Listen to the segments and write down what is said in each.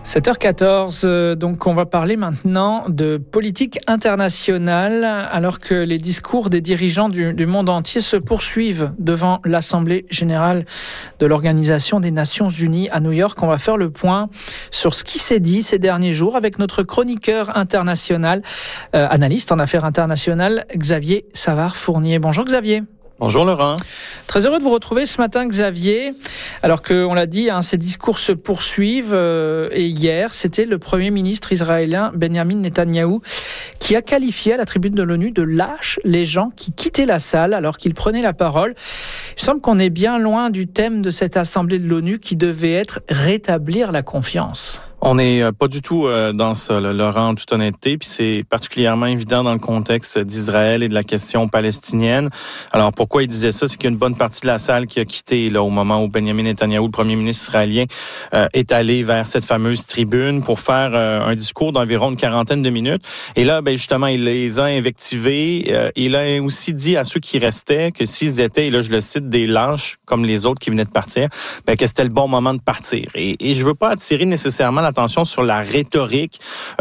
7h14, donc on va parler maintenant de politique internationale, alors que les discours des dirigeants du monde entier se poursuivent devant l'Assemblée générale de l'Organisation des Nations Unies à New York. On va faire le point sur ce qui s'est dit ces derniers jours avec notre chroniqueur international, analyste en affaires internationales, Xavier Savard-Fournier. Bonjour Xavier. Bonjour Laurent. Très heureux de vous retrouver ce matin Xavier. Alors qu'on l'a dit, ces discours se poursuivent et hier, c'était le Premier ministre israélien Benjamin Netanyahou qui a qualifié à la tribune de l'ONU de lâches les gens qui quittaient la salle alors qu'ils prenaient la parole. Il me semble qu'on est bien loin du thème de cette assemblée de l'ONU qui devait être rétablir la confiance. On n'est pas du tout dans ça, Laurent, en toute honnêteté, puis c'est particulièrement évident dans le contexte d'Israël et de la question palestinienne. Alors, pourquoi il disait ça? C'est qu'il y a une bonne partie de la salle qui a quitté au moment où Benjamin Netanyahou, le premier ministre israélien, est allé vers cette fameuse tribune pour faire un discours d'environ une quarantaine de minutes. Et là, justement, il les a invectivés. Il a aussi dit à ceux qui restaient que s'ils étaient, et là je le cite, des lâches comme les autres qui venaient de partir, que c'était le bon moment de partir. Et je veux pas attirer nécessairement l'attention sur la rhétorique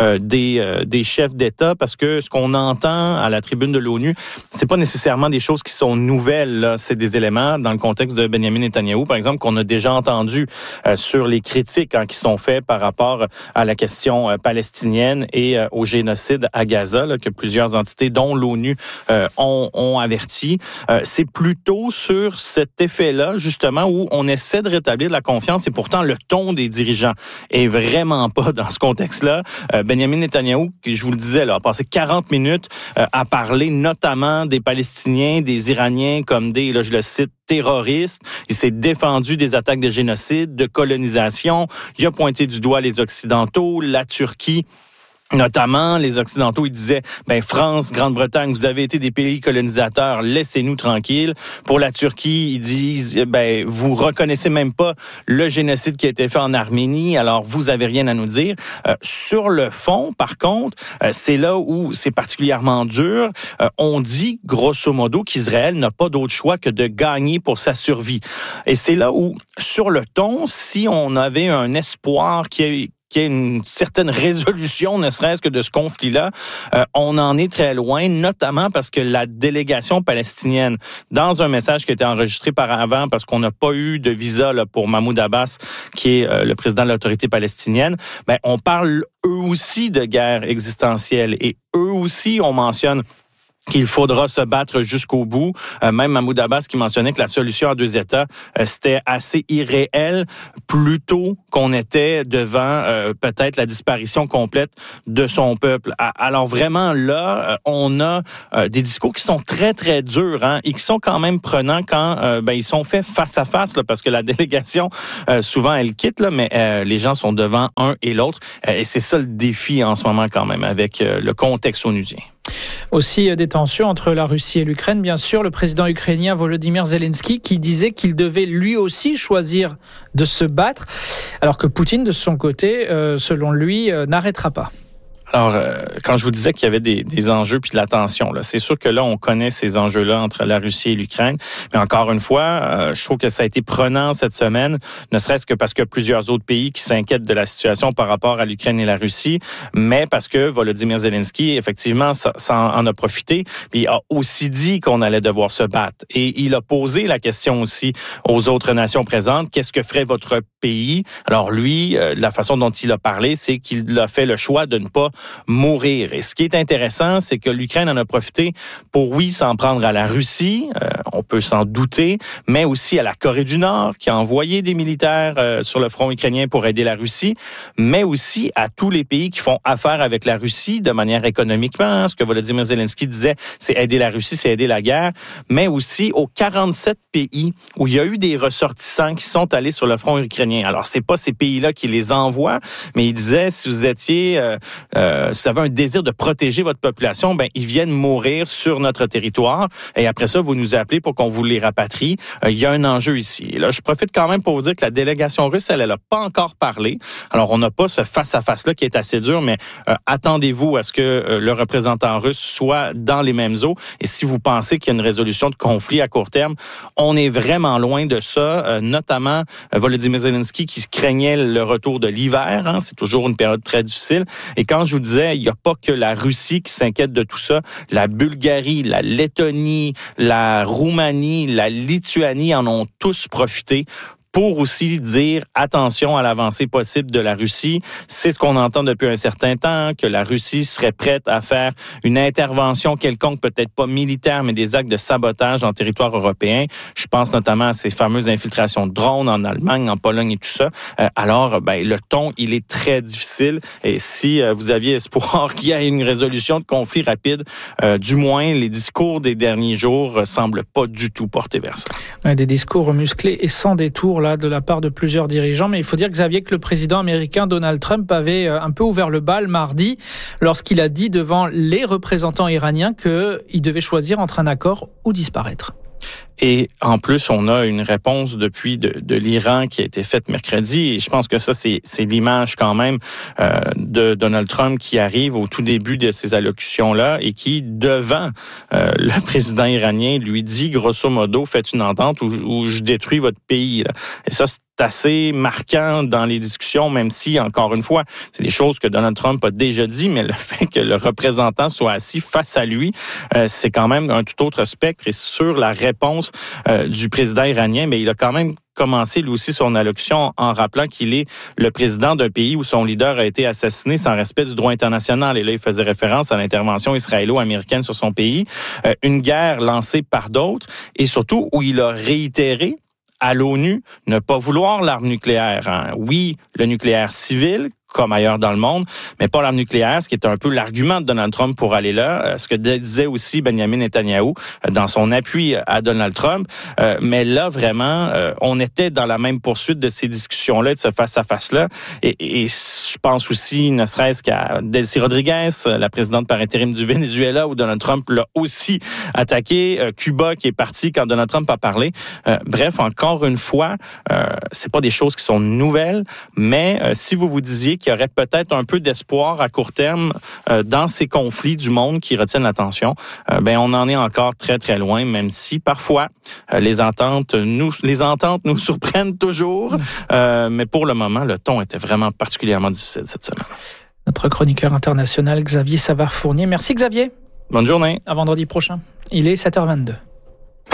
des chefs d'État, parce que ce qu'on entend à la tribune de l'ONU, c'est pas nécessairement des choses qui sont nouvelles. Là. C'est des éléments dans le contexte de Benjamin Netanyahou, par exemple, qu'on a déjà entendu sur les critiques qui sont faites par rapport à la question palestinienne et au génocide à Gaza, que plusieurs entités, dont l'ONU, ont averti. C'est plutôt sur cet effet-là, justement, où on essaie de rétablir la confiance, et pourtant le ton des dirigeants est vraiment pas dans ce contexte-là. Benjamin Netanyahou, je vous le disais, a passé 40 minutes à parler notamment des Palestiniens, des Iraniens comme des, je le cite, terroristes. Il s'est défendu des attaques de génocide, de colonisation. Il a pointé du doigt les Occidentaux, la Turquie. Notamment, les Occidentaux, ils disaient, France, Grande-Bretagne, vous avez été des pays colonisateurs, laissez-nous tranquilles. Pour la Turquie, ils disent, vous reconnaissez même pas le génocide qui a été fait en Arménie, alors vous avez rien à nous dire. Sur le fond, par contre, c'est là où c'est particulièrement dur. On dit, grosso modo, qu'Israël n'a pas d'autre choix que de gagner pour sa survie. Et c'est là où, sur le ton, si on avait un espoir qu'il y ait une certaine résolution, ne serait-ce que de ce conflit-là, on en est très loin, notamment parce que la délégation palestinienne, dans un message qui a été enregistré par avant, parce qu'on n'a pas eu de visa pour Mahmoud Abbas, qui est le président de l'autorité palestinienne, on parle eux aussi de guerre existentielle, et eux aussi, on mentionne qu'il faudra se battre jusqu'au bout. Même Mahmoud Abbas qui mentionnait que la solution à deux États, c'était assez irréel, plutôt qu'on était devant peut-être la disparition complète de son peuple. Alors vraiment là, on a des discours qui sont très très durs, et qui sont quand même prenants quand ils sont faits face à face, parce que la délégation souvent elle quitte, mais les gens sont devant un et l'autre, et c'est ça le défi en ce moment quand même avec le contexte onusien. Aussi des tensions entre la Russie et l'Ukraine, bien sûr. Le président ukrainien Volodymyr Zelensky qui disait qu'il devait lui aussi choisir de se battre, alors que Poutine, de son côté, selon lui, n'arrêtera pas. Alors, quand je vous disais qu'il y avait des enjeux puis de la tension, c'est sûr que là, on connaît ces enjeux-là entre la Russie et l'Ukraine. Mais encore une fois, je trouve que ça a été prenant cette semaine, ne serait-ce que parce qu'il y a plusieurs autres pays qui s'inquiètent de la situation par rapport à l'Ukraine et la Russie, mais parce que Volodymyr Zelensky, effectivement, ça en a profité. Puis il a aussi dit qu'on allait devoir se battre. Et il a posé la question aussi aux autres nations présentes, qu'est-ce que ferait votre pays? Alors lui, la façon dont il a parlé, c'est qu'il a fait le choix de ne pas mourir. Et ce qui est intéressant, c'est que l'Ukraine en a profité pour, s'en prendre à la Russie, on peut s'en douter, mais aussi à la Corée du Nord, qui a envoyé des militaires sur le front ukrainien pour aider la Russie, mais aussi à tous les pays qui font affaire avec la Russie de manière économiquement. Ce que Volodymyr Zelensky disait, c'est aider la Russie, c'est aider la guerre, mais aussi aux 47 pays où il y a eu des ressortissants qui sont allés sur le front ukrainien. Alors, c'est pas ces pays-là qui les envoient, mais il disait, si vous étiez si vous avez un désir de protéger votre population, ils viennent mourir sur notre territoire. Et après ça, vous nous appelez pour qu'on vous les rapatrie. Il y a un enjeu ici. Et là, je profite quand même pour vous dire que la délégation russe, elle n'a pas encore parlé. Alors, on n'a pas ce face-à-face-là qui est assez dur, mais attendez-vous à ce que le représentant russe soit dans les mêmes eaux. Et si vous pensez qu'il y a une résolution de conflit à court terme, on est vraiment loin de ça. Notamment, Volodymyr Zelensky Zelensky qui craignait le retour de l'hiver. Hein, c'est toujours une période très difficile. Et quand je vous disais, il n'y a pas que la Russie qui s'inquiète de tout ça. La Bulgarie, la Lettonie, la Roumanie, la Lituanie en ont tous profité pour aussi dire attention à l'avancée possible de la Russie. C'est ce qu'on entend depuis un certain temps, que la Russie serait prête à faire une intervention quelconque, peut-être pas militaire, mais des actes de sabotage en territoire européen. Je pense notamment à ces fameuses infiltrations de drones en Allemagne, en Pologne et tout ça. Alors, le ton, il est très difficile. Et si vous aviez espoir qu'il y ait une résolution de conflit rapide, du moins, les discours des derniers jours semblent pas du tout porter vers ça. Ouais, des discours musclés et sans détour, de la part de plusieurs dirigeants. Mais il faut dire, Xavier, que le président américain Donald Trump avait un peu ouvert le bal mardi lorsqu'il a dit devant les représentants iraniens qu'il devait choisir entre un accord ou disparaître. Et en plus, on a une réponse depuis de l'Iran qui a été faite mercredi. Et je pense que ça, c'est l'image quand même de Donald Trump qui arrive au tout début de ces allocutions-là et qui, devant le président iranien, lui dit, grosso modo, faites une entente où je détruis votre pays. Là. Et ça, c'est assez marquant dans les discussions, même si, encore une fois, c'est des choses que Donald Trump a déjà dit, mais le fait que le représentant soit assis face à lui, c'est quand même un tout autre spectre. Et sur la réponse du président iranien, mais il a quand même commencé lui aussi son allocution en rappelant qu'il est le président d'un pays où son leader a été assassiné sans respect du droit international. Et là, il faisait référence à l'intervention israélo-américaine sur son pays, une guerre lancée par d'autres, et surtout où il a réitéré à l'ONU ne pas vouloir l'arme nucléaire. Hein. Oui, le nucléaire civil, comme ailleurs dans le monde, mais pas l'arme nucléaire, ce qui est un peu l'argument de Donald Trump pour aller là, ce que disait aussi Benjamin Netanyahou dans son appui à Donald Trump. Mais là, vraiment, on était dans la même poursuite de ces discussions-là, de ce face-à-face-là. Et je pense aussi, ne serait-ce qu'à Delcy Rodriguez, la présidente par intérim du Venezuela, où Donald Trump l'a aussi attaqué. Cuba, qui est parti quand Donald Trump a parlé. Bref, encore une fois, c'est pas des choses qui sont nouvelles, mais si vous vous disiez qu'il y aurait peut-être un peu d'espoir à court terme dans ces conflits du monde qui retiennent l'attention, on en est encore très, très loin, même si parfois les ententes nous surprennent toujours. Mais pour le moment, le ton était vraiment particulièrement difficile cette semaine. Notre chroniqueur international, Xavier Savard-Fournier. Merci Xavier. Bonne journée. À vendredi prochain. Il est 7h22.